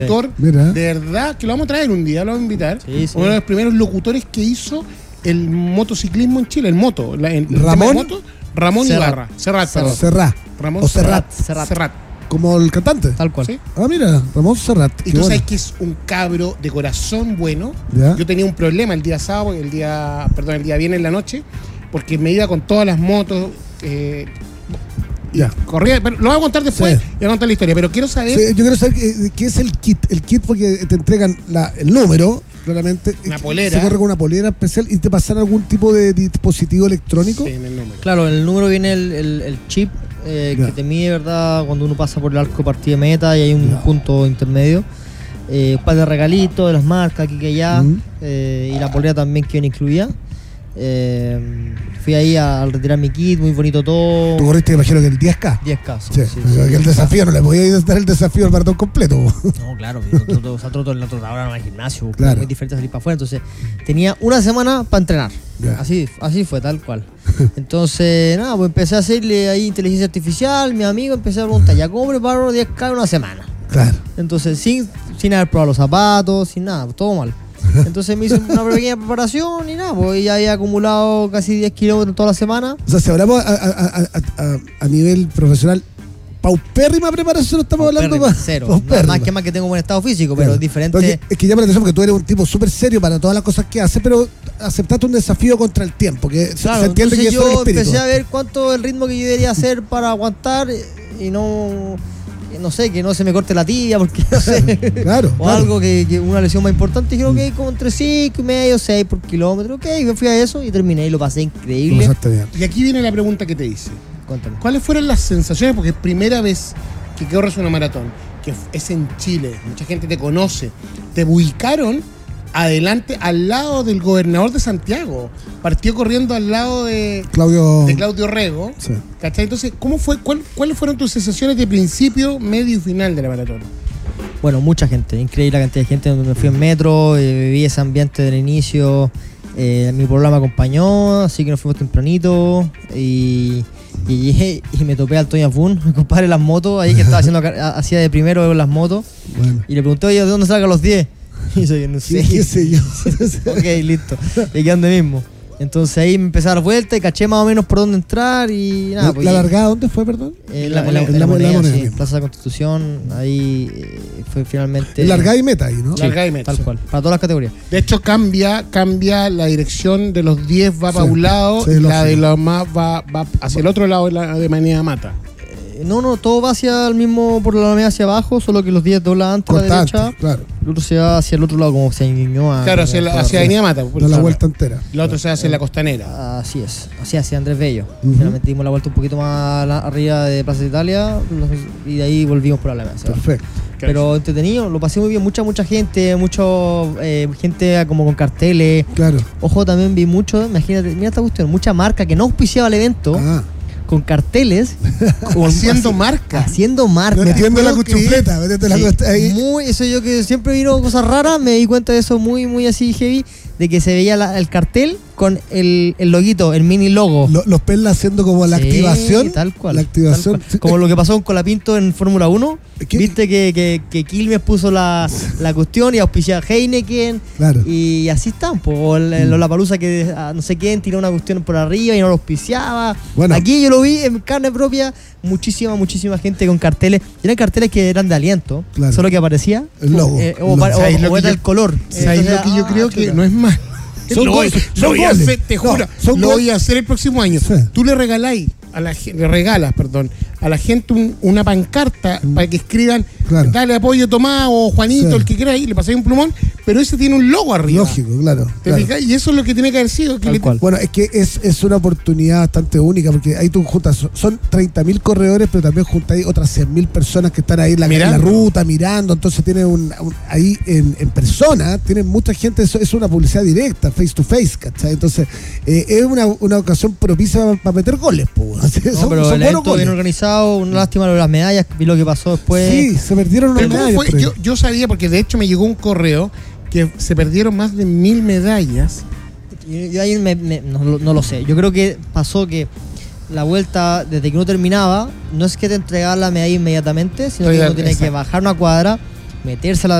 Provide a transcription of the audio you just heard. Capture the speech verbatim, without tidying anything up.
locutor, Mira. de verdad, que lo vamos a traer un día, lo vamos a invitar. Sí, sí. Uno de los primeros locutores que hizo el motociclismo en Chile, el moto. La, el, el Ramón. tema de moto, Ramón Serrat. Ibarra. Serrat, perdón. Serrat. Ramón O Serrat. Serrat. Serrat. Como el cantante. Tal cual. ¿Sí? Ah, mira, Ramón Serrat. Y qué tú bueno. sabes que es un cabro de corazón bueno. Ya. Yo tenía un problema el día sábado, el día, perdón, el día viernes en la noche, porque me iba con todas las motos. Eh, y Ya. corría, pero lo voy a contar después, Sí. voy a contar la historia, pero quiero saber. Sí, yo quiero saber qué, qué es el kit. El kit porque te entregan la, el número, claramente. Una Se polera. corre con una polera especial y te pasan algún tipo de dispositivo electrónico. Sí, en el número. Claro, en el número viene el, el, el chip eh, Ya. que te mide, ¿verdad? Cuando uno pasa por el arco de partida de meta y hay un Ya. punto intermedio. Eh, un par de regalitos de las marcas aquí que allá. Mm. eh, y la polera también que viene incluida. Eh, fui ahí a, a retirar mi kit, muy bonito todo. Tú corriste, imagino que el diez K. diez K. Sí, Sí, sí, porque sí. el desafío no le podía dar el desafío al maratón completo. No, claro, yo troto, o sea, troto en la trotadora, no hay gimnasio, Claro. es muy diferente salir para afuera, entonces tenía una semana para entrenar. Ya. Así, así fue, tal cual. Entonces, nada, pues empecé a hacerle ahí inteligencia artificial, mi amigo, empecé a preguntar, ¿ya cómo preparo diez K en una semana? Claro. Entonces, sin, sin haber probado los zapatos, sin nada, pues, todo mal. Entonces me hice una pequeña preparación y nada, pues ya había acumulado casi diez kilómetros toda la semana. O sea, si hablamos a, a, a, a, a nivel profesional, paupérrima preparación estamos hablando Paupérrima, más. cero. Paupérrima. Más que más que tengo buen estado físico, pero Claro. es diferente. Porque es que llama la atención porque tú eres un tipo súper serio para todas las cosas que haces, pero aceptaste un desafío contra el tiempo, que se- Claro, se entiende que entonces eso es el yo espíritu. empecé a ver cuánto es el ritmo que yo debería hacer para aguantar y no, no sé, que no se me corte la tibia, porque no sé, Claro, o claro. algo que, que una lesión más importante. Dije, ok, como entre cinco y medio, seis por kilómetro, ok, me fui a eso y terminé y lo pasé Lo increíble. pasaste bien. Y aquí viene la pregunta que te hice. Cuéntame. ¿Cuáles fueron las sensaciones? Porque es primera vez que corres una maratón, que es en Chile, mucha gente te conoce. Te ubicaron adelante, al lado del gobernador de Santiago. Partió corriendo al lado de, Claudio. de Claudio Rego. Sí. ¿Cachai? Entonces, ¿cómo fue, cuál- ¿cuáles fueron tus sensaciones de principio, medio y final de la maratón? Bueno, mucha gente, increíble la cantidad de gente. Me fui en metro, eh, viví ese ambiente del inicio. Eh, mi programa me acompañó, así que nos fuimos tempranito. Y, y llegué y me topé al Toño Afun, mi compadre, en las motos, ahí que estaba haciendo, hacía de primero con las motos. Bueno. Y le pregunté, oye, ¿de dónde sacan los diez? Y yo, no sé. ¿Qué, qué sé yo? Ok, listo. Y quedé donde mismo. Entonces ahí me empecé a dar vuelta y caché más o menos por dónde entrar y nada. ¿La, pues, la y- largada dónde fue, perdón? eh, En la, la en la- Moneda. en la En la Moneda, Moneda sí, mismo. Plaza de la Constitución, ahí eh, fue finalmente... En largada y meta ahí, ¿no? Sí, Largada y meta. tal cual, para todas las categorías. De hecho, cambia, cambia la dirección de los diez, va Sí. para un lado, Sí, y la lógico. de los más va, va hacia el otro lado de la de Manía Mata. Eh, no, no, todo va hacia el mismo, por la Alameda hacia abajo, solo que los diez doblan antes a la Cortante, derecha. claro. El otro se va hacia el otro lado, como se Ñuñoa. Claro, hacia, la- hacia Avenida Mata. por Da la eso. vuelta entera. La otra se hace en la costanera. Así es, así hacia Andrés Bello. Ujú. Finalmente dimos la vuelta un poquito más a la- arriba de Plaza de Italia y de ahí volvimos por la Alameda. hacia abajo. Perfecto. Pero entretenido, lo pasé muy bien, mucha, mucha gente, mucho eh, gente como con carteles. Claro. Ojo, también vi mucho, imagínate, mira esta cuestión, mucha marca que no auspiciaba el evento, Ah. con carteles. con- Haciendo así- marca. Haciendo marca. Metiendo la puedo creer. cuchufleta, métete la Sí, cuesta ahí. muy, eso yo que siempre vino cosas raras, me di cuenta de eso muy, muy así heavy, de que se veía la- el cartel con el, el loguito, el mini logo. Lo- los Perlas haciendo como la Sí, activación. tal cual. La activación. tal cual. Como lo que pasó con Colapinto en Fórmula uno. ¿Qué? Viste que, que, que Quilmes puso la, la cuestión y auspiciaba Heineken. Claro. Y así están, po. El, el Mm. Lollapalooza que ah, no sé quién tiró una cuestión por arriba y no lo auspiciaba. Bueno. Aquí yo lo vi en carne propia, muchísima, muchísima gente con carteles. Y eran carteles que eran de aliento, Claro. solo que aparecía El logo. eh, El o, logo. para- o- ¿Sabéis lo o que era yo- el color. ¿Sabes Entonces, lo que yo ah, creo que chuta. no es mal? Son lo voy, goles, lo son voy a goles. hacer, te No, juro, son lo goles. voy a hacer el próximo año. Sí. Tú le regaláis a la gen- le regalas, perdón, a la gente un- una pancarta para que escriban Claro. dale apoyo Tomás o Juanito, Sí. el que quiera ahí, le pasáis un plumón, pero ese tiene un logo arriba. Lógico, claro. ¿Te claro. fijas? Y eso es lo que tiene que haber sido. Que Tal le- cual. Bueno, es que es, es una oportunidad bastante única porque ahí tú juntas, son- son treinta mil corredores, pero también juntas ahí otras cien mil personas que están ahí en la, en la Mirando. ruta, mirando, entonces tienen un, un- ahí en, en persona, tienen mucha gente, eso es una publicidad directa, face to face, ¿cachai? Entonces eh, es una, una ocasión propicia para meter goles, po. Así, No, son, pero son el buenos evento goles. bien organizado, una lástima lo de las medallas, vi lo que pasó después. Sí, se perdieron unas Pero ¿cómo medallas. fue? por ahí. Yo, yo sabía, porque de hecho me llegó un correo que se perdieron más de mil medallas. Yo, yo ahí me- me- no, lo- no lo sé. Yo creo que pasó que la vuelta, desde que uno terminaba, no es que te entregaban la medalla inmediatamente, sino que Oiga, uno tiene que exacto. bajar una cuadra, meterse a la